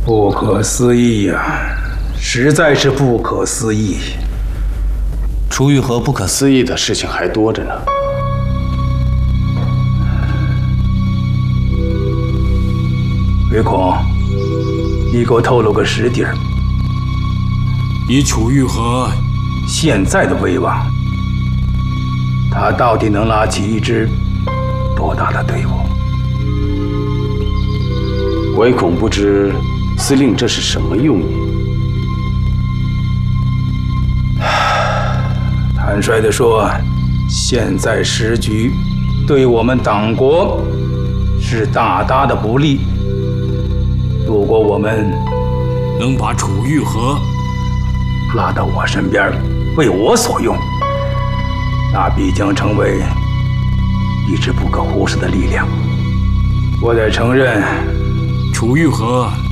不可思议呀，实在是不可思议。 楚玉和不可思议的事情还多着呢。 唯恐，你给我透露个实底儿。 以楚玉和现在的威望，他到底能拉起一支多大的队伍？ 唯恐不知司令这是什么用意。 坦率地说，现在时局对我们党国是大大的不利。如果我们能把楚玉和拉到我身边，为我所用，那必将成为一支不可忽视的力量。我得承认， 楚玉和